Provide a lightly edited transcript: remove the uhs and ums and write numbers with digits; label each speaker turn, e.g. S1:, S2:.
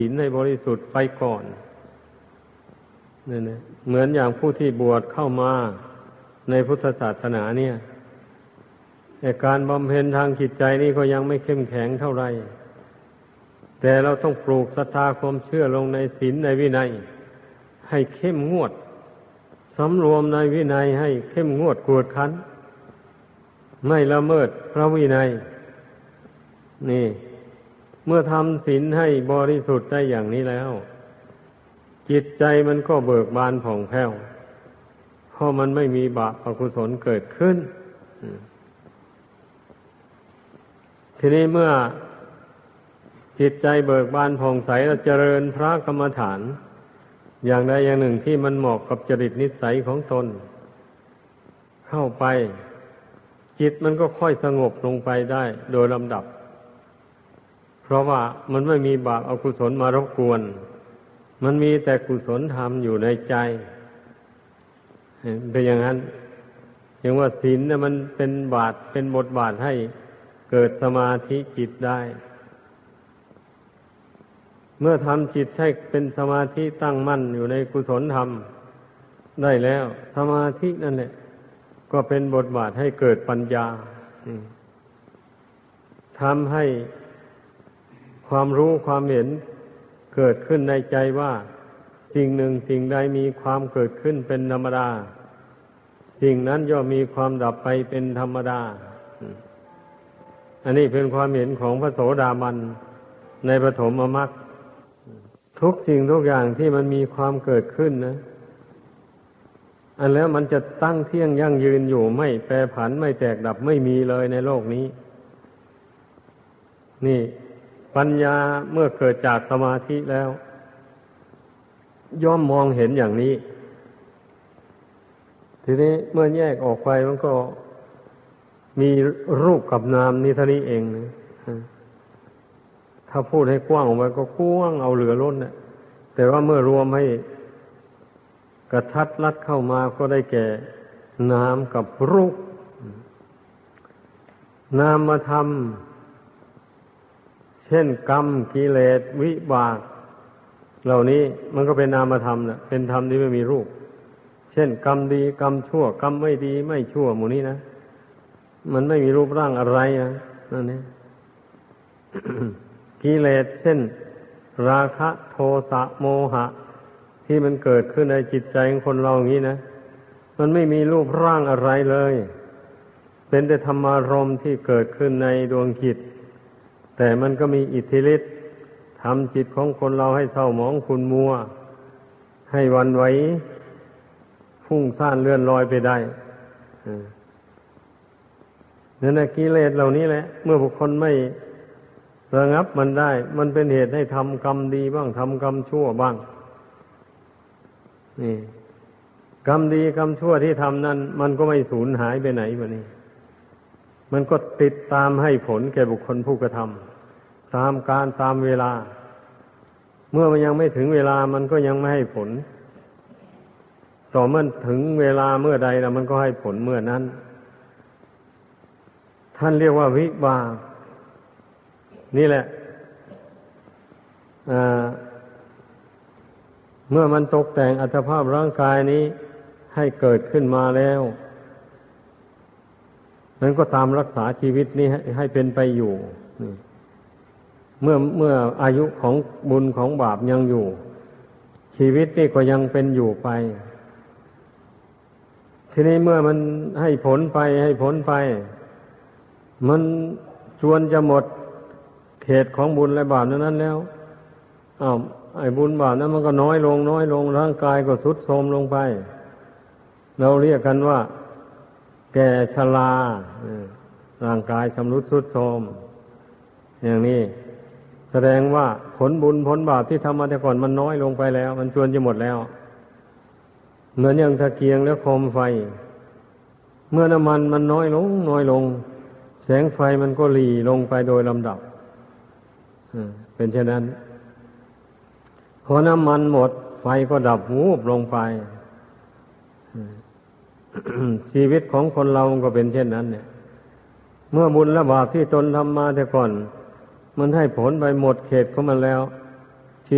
S1: ศีลให้บริสุทธิ์ไปก่อนนี่นะเหมือนอย่างผู้ที่บวชเข้ามาในพุทธศาสนาเนี่ยแต่การบำเพ็ญทางจิตใจนี่ก็ยังไม่เข้มแข็งเท่าไหร่แต่เราต้องปลูกศรัทธาความเชื่อลงในศีลในวินัยให้เข้มงวดสำรวมในวินัยให้เข้มงวดกวดขันไม่ละเมิดพระวินัยนี่เมื่อทำศีลให้บริสุทธิ์ได้อย่างนี้แล้วจิตใจมันก็เบิกบานผ่องแผ้วเพราะมันไม่มีบาปอกุศลเกิดขึ้นทีนี้เมื่อจิตใจเบิกบานผ่องใสแล้วเจริญพระกรรมฐานอย่างใดอย่างหนึ่งที่มันเหมาะกับจริตนิสัยของตนเข้าไปจิตมันก็ค่อยสงบลงไปได้โดยลำดับเพราะว่ามันไม่มีบาปอกุศลมารบกวนมันมีแต่กุศลธรรมอยู่ในใจเป็นอย่างนั้นอย่างว่าศีลเนี่ยมันเป็นบทบาทให้เกิดสมาธิจิตได้เมื่อทำจิตให้เป็นสมาธิตั้งมั่นอยู่ในกุศลธรรมได้แล้วสมาธินั่นแหละก็เป็นบทบาทให้เกิดปัญญาทำให้ความรู้ความเห็นเกิดขึ้นในใจว่าสิ่งหนึ่งสิ่งใดมีความเกิดขึ้นเป็นธรรมดาสิ่งนั้นย่อมมีความดับไปเป็นธรรมดาอันนี้เป็นความเห็นของพระโสดาบันในปฐมมรรคทุกสิ่งทุกอย่างที่มันมีความเกิดขึ้นนะอันแล้วมันจะตั้งเที่ยงยั่งยืนอยู่ไม่แปรผันไม่แตกดับไม่มีเลยในโลกนี้นี่ปัญญาเมื่อเกิดจากสมาธิแล้วย่อมมองเห็นอย่างนี้ทีนี้เมื่อแยกออกไปมันก็มีรูปกับนามนี่เท่านี้เองนะถ้าพูดให้กว้างออกไปก็กว้างเอาเหลือล้นนะแต่ว่าเมื่อรวมให้กระทัดรัดเข้ามาก็ได้แก่นามกับรูปนามธรรมเช่นกรรมกิเลสวิบากเหล่านี้มันก็เป็นนามธรรมนะเป็นธรรมที่ไม่มีรูปเช่นกรรมดีกรรมชั่วกรรมไม่ดีไม่ชั่วหมู่นี้นะมันไม่มีรูปร่างอะไรนั่นนี่ กิเลสเช่นราคะโทสะโมหะที่มันเกิดขึ้นในจิตใจของคนเราอย่างนี้นะมันไม่มีรูปร่างอะไรเลยเป็นแต่ธรรมารมณ์ที่เกิดขึ้นในดวงจิตแต่มันก็มีอิทธิฤทธิ์ทำจิตของคนเราให้เศร้าหมองขุ่นมัวให้หวั่นไหวฟุ้งซ่านเลื่อนลอยไปได้นั่นแหละกิเลสเหล่านี้แหละเมื่อบุคคลไม่ระงับมันได้มันเป็นเหตุให้ทำกรรมดีบ้างทำกรรมชั่วบ้างนี่กรรมดีกรรมชั่วที่ทำนั้นมันก็ไม่สูญหายไปไหนวะนี่มันก็ติดตามให้ผลแก่บุคคลผู้กระทำตามการตามเวลาเมื่อมันยังไม่ถึงเวลามันก็ยังไม่ให้ผลต่อเมื่อถึงเวลาเมื่อใดแล้วมันก็ให้ผลเมื่อนั้นท่านเรียกว่าวิบากนี่แหละเมื่อมันตกแต่งอัตภาพร่างกายนี้ให้เกิดขึ้นมาแล้วมันก็ตามรักษาชีวิตนี้ให้เป็นไปอยู่เมื่ออายุของบุญของบาปยังอยู่ชีวิตนี่ก็ยังเป็นอยู่ไปทีนี้เมื่อมันให้ผลไปมันจวนจะหมดเขตของบุญและบาปนั้นแล้วไอ้บุญบาปนั้นมันก็น้อยลงร่างกายก็ทรุดโทรมลงไปเราเรียกกันว่าแก่ชราร่างกายชำรุดทรุดโทรมอย่างนี้แสดงว่าผลบุญผลบาปที่ทำมาแต่ก่อนมันน้อยลงไปแล้วมันจวนจะหมดแล้วเหมือนอย่างตะเกียงและโคมไฟเมื่อน้ำมันมันน้อยลงแสงไฟมันก็หลีลงไปโดยลำดับเป็นเช่นนั้นพอน้ำมันหมดไฟก็ดับวูบลงไปชีวิตของคนเราก็เป็นเช่นนั้นเนี่ยเมื่อบุญและบาปที่ตนทำมาแต่ก่อนมันให้ผลไปหมดเขตของมันแล้ว